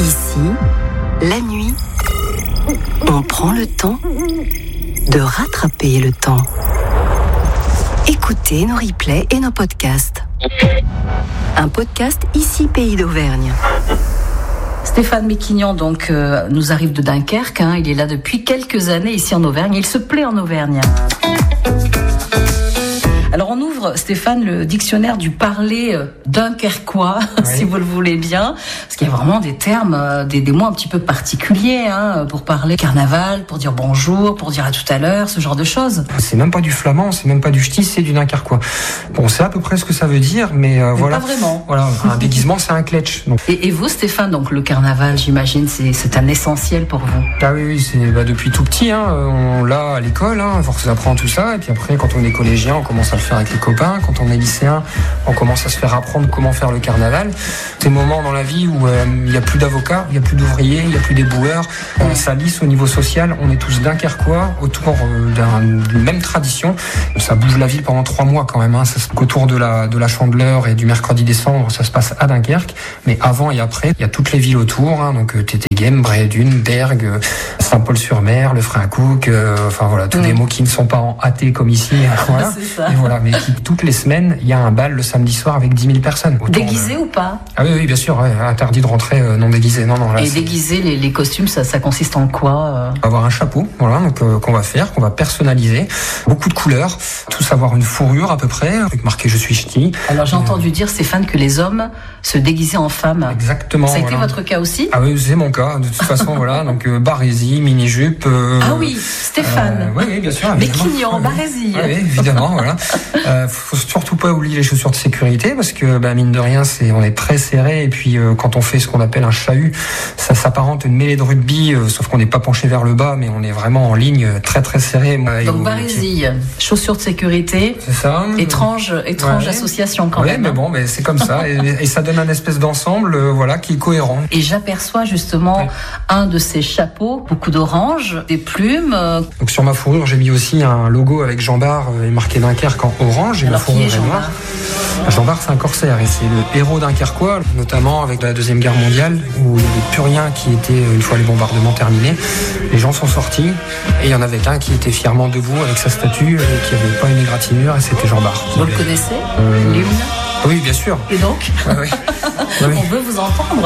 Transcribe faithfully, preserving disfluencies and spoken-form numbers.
Ici, la nuit, on prend le temps de rattraper le temps. Écoutez nos replays et nos podcasts. Un podcast Ici Pays d'Auvergne. Stéphane Méquignon donc euh, nous arrive de Dunkerque. Hein. Il est là depuis quelques années ici en Auvergne. Il se plaît en Auvergne. Alors on ouvre, Stéphane, le dictionnaire du parler dunkerquois, oui. si vous le voulez bien, parce qu'il y a vraiment des termes, des, des mots un petit peu particuliers hein, pour parler carnaval, pour dire bonjour, pour dire à tout à l'heure, ce genre de choses. C'est même pas du flamand, c'est même pas du ch'ti, c'est du dunkerquois. Bon, c'est à peu près ce que ça veut dire, mais, euh, mais voilà. Pas vraiment. Voilà, un déguisement, c'est un kletch. Donc. Et, et vous, Stéphane, donc le carnaval, j'imagine, c'est, c'est un essentiel pour vous. Ah oui, oui, c'est bah, depuis tout petit, hein, on l'a à l'école, hein, on apprend tout ça, et puis après, quand on est collégien, on commence à le faire avec les copains. Quand on est lycéen, on commence à se faire apprendre comment faire le carnaval. Des moments dans la vie où euh, il n'y a plus d'avocats, il n'y a plus d'ouvriers, il n'y a plus d'éboueurs. On s'alisse au niveau social, on est tous dunkerquois autour euh, d'un, d'une même tradition. Ça bouge la ville pendant trois mois quand même. Hein. Ça, autour de la, de la Chandeleur et du mercredi décembre, ça se passe à Dunkerque. Mais avant et après, il y a toutes les villes autour. Hein. Donc Tétéghem, Brédune, Bergue, Saint-Paul-sur-Mer, le Frincouc. Euh, enfin voilà, tous mmh. des mots qui ne sont pas en hâté comme ici. Voilà. C'est ça. Et voilà, mais qui, toutes les semaines, il y a un bal le samedi soir avec dix mille personnes. Déguisé de... ou pas? Ah oui, oui, bien sûr, ouais, interdit de rentrer euh, non déguisé. Non, non, là, et déguisé, les, les costumes, ça, ça consiste en quoi euh... On va avoir un chapeau, voilà, donc euh, qu'on va faire, qu'on va personnaliser, beaucoup de couleurs, tous avoir une fourrure à peu près, avec marqué je suis ch'ti. Alors j'ai et entendu euh... dire, Stéphane, que les hommes se déguisaient en femmes. Exactement. Ça a voilà. été votre cas aussi? Ah oui, c'est mon cas, de toute façon, voilà, donc euh, barésie, mini-jupe. Euh, ah oui, Stéphane. Euh, oui, oui, bien sûr. Méquignon, barésie. Oui, oui, évidemment, voilà. Euh, faut surtout pas oublier les chaussures de sécurité parce que bah, mine de rien c'est on est très serré et puis euh, quand on fait ce qu'on appelle un chahut ça s'apparente à une mêlée de rugby euh, sauf qu'on n'est pas penché vers le bas mais on est vraiment en ligne très très serré. Donc barésie, chaussures de sécurité. C'est ça. Étrange étrange ouais. association quand ouais, même. mais bon mais c'est comme ça et, et ça donne un espèce d'ensemble euh, voilà qui est cohérent. Et j'aperçois justement ouais. un de ces chapeaux, beaucoup d'orange, des plumes. Euh... Donc sur ma fourrure j'ai mis aussi un logo avec Jean Bart euh, marqué Dunkerque en orange et alors, ma fourrure est est noire. Jean Bart, c'est un corsaire et c'est le héros dunkerquois, notamment avec la Deuxième Guerre mondiale, où il n'y avait plus rien qui était, une fois les bombardements terminés, les gens sont sortis et il y en avait un qui était fièrement debout avec sa statue et qui n'avait pas une égratignure et c'était Jean Bart. Vous le connaissez euh... L'hymne ? Oui, bien sûr. Et donc ouais, ouais. Ouais, on veut vous entendre.